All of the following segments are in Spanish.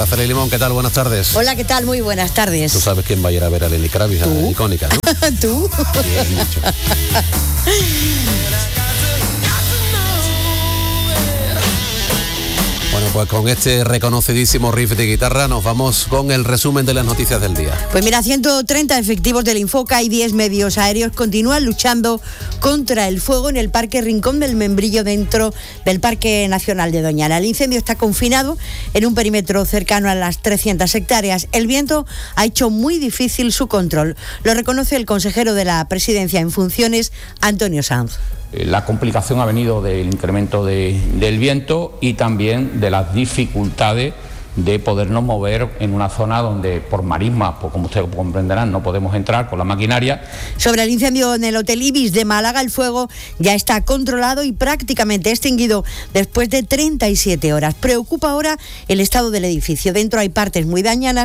Araceli Limón, ¿qué tal? Buenas tardes. Hola, ¿qué tal? Muy buenas tardes. Tú sabes quién va a ir a ver a Lenny Kravitz, a icónica, ¿no? ¿Tú? Bien dicho. Bueno, pues con este reconocidísimo riff de guitarra nos vamos con el resumen de las noticias del día. Pues mira, 130 efectivos del Infoca y 10 medios aéreos continúan luchando contra el fuego en el Parque Rincón del Membrillo, dentro del Parque Nacional de Doñana. El incendio está confinado en un perímetro cercano a las 300 hectáreas. El viento ha hecho muy difícil su control. Lo reconoce el consejero de la Presidencia en funciones, Antonio Sanz. La complicación ha venido del incremento del viento y también de las dificultades de podernos mover en una zona donde por marismas, pues como ustedes comprenderán, no podemos entrar con la maquinaria. Sobre el incendio en el Hotel Ibis de Málaga, el fuego ya está controlado y prácticamente extinguido después de 37 horas. Preocupa ahora el estado del edificio. Dentro hay partes muy dañadas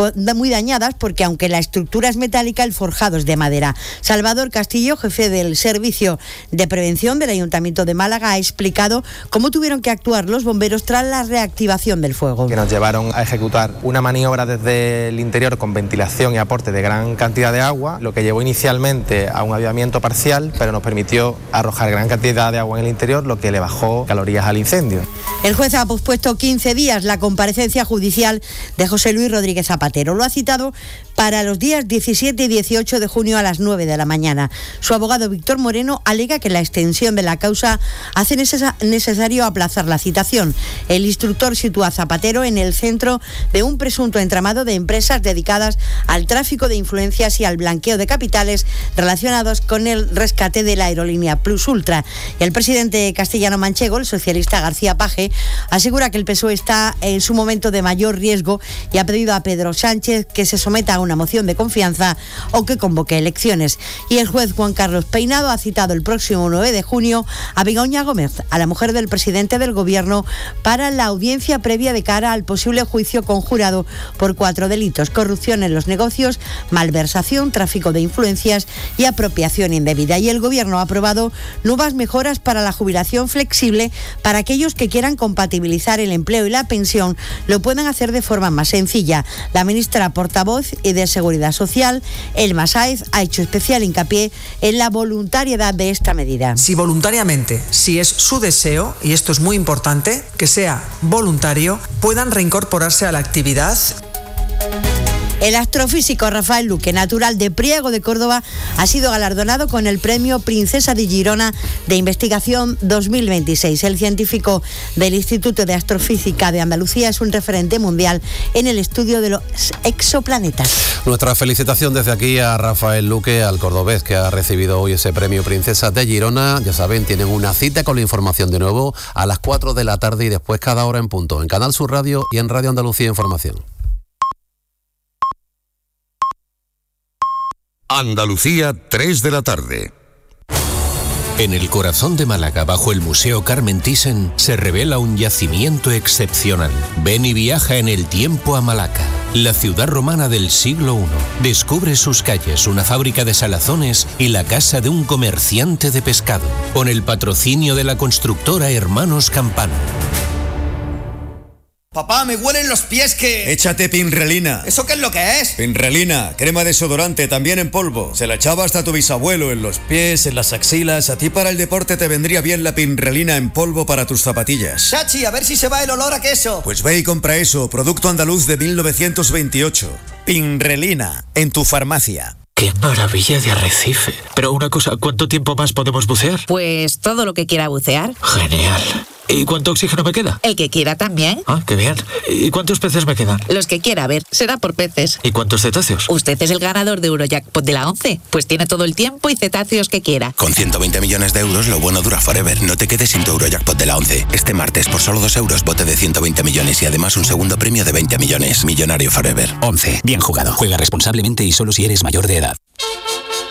porque aunque la estructura es metálica, el forjado es de madera. Salvador Castillo, jefe del Servicio de Prevención del Ayuntamiento de Málaga, ha explicado cómo tuvieron que actuar los bomberos tras la reactivación del fuego. Nos llevaron a ejecutar una maniobra desde el interior con ventilación y aporte de gran cantidad de agua, lo que llevó inicialmente a un avivamiento parcial, pero nos permitió arrojar gran cantidad de agua en el interior, lo que le bajó calorías al incendio. El juez ha pospuesto 15 días la comparecencia judicial de José Luis Rodríguez Zapatero. Lo ha citado para los días 17 y 18 de junio a las 9 de la mañana. Su abogado Víctor Moreno alega que la extensión de la causa hace necesario aplazar la citación. El instructor sitúa a Zapatero en el centro de un presunto entramado de empresas dedicadas al tráfico de influencias y al blanqueo de capitales relacionados con el rescate de la aerolínea Plus Ultra. Y el presidente castellano-manchego, el socialista García Paje, asegura que el PSOE está en su momento de mayor riesgo y ha pedido a Pedro Sánchez que se someta a una moción de confianza o que convoque elecciones. Y el juez Juan Carlos Peinado ha citado el próximo 9 de junio a Begoña Gómez, a la mujer del presidente del Gobierno, para la audiencia previa de cara al posible juicio conjurado por 4 delitos: corrupción en los negocios, malversación, tráfico de influencias y apropiación indebida. Y el Gobierno ha aprobado nuevas mejoras para la jubilación flexible para aquellos que quieran compatibilizar el empleo y la pensión, lo pueden hacer de forma más sencilla. La ministra portavoz y de Seguridad Social, Elma Sáez, ha hecho especial hincapié en la voluntariedad de esta medida. Si voluntariamente, si es su deseo, y esto es muy importante, que sea voluntario, puedan reincorporarse a la actividad. El astrofísico Rafael Luque, natural de Priego de Córdoba, ha sido galardonado con el premio Princesa de Girona de Investigación 2026. El científico del Instituto de Astrofísica de Andalucía es un referente mundial en el estudio de los exoplanetas. Nuestra felicitación desde aquí a Rafael Luque, al cordobés que ha recibido hoy ese premio Princesa de Girona. Ya saben, tienen una cita con la información de nuevo a las 4 de la tarde y después cada hora en punto, en Canal Sur Radio y en Radio Andalucía Información. Andalucía, 3 de la tarde. En el corazón de Málaga, bajo el Museo Carmen Thyssen, se revela un yacimiento excepcional. Ven y viaja en el tiempo a Malaca, la ciudad romana del siglo I. Descubre sus calles, una fábrica de salazones y la casa de un comerciante de pescado, con el patrocinio de la constructora Hermanos Campano. Papá, me huelen los pies que... Échate Pinrelina. ¿Eso qué es lo que es? Pinrelina, crema desodorante, también en polvo. Se la echaba hasta tu bisabuelo, en los pies, en las axilas. A ti para el deporte te vendría bien la Pinrelina en polvo para tus zapatillas. Chachi, a ver si se va el olor a queso. Pues ve y compra eso, producto andaluz de 1928. Pinrelina, en tu farmacia. ¡Qué maravilla de arrecife! Pero una cosa, ¿cuánto tiempo más podemos bucear? Pues todo lo que quiera bucear. Genial. ¿Y cuánto oxígeno me queda? El que quiera también. Ah, qué bien. ¿Y cuántos peces me quedan? Los que quiera, a ver, será por peces. ¿Y cuántos cetáceos? Usted es el ganador de Eurojackpot de la 11, pues tiene todo el tiempo y cetáceos que quiera. Con 120 millones de euros, lo bueno dura forever. No te quedes sin tu Eurojackpot de la 11. Este martes, por solo 2 euros, bote de 120 millones y además un segundo premio de 20 millones. Millonario forever. 11. Bien jugado. Juega responsablemente y solo si eres mayor de edad.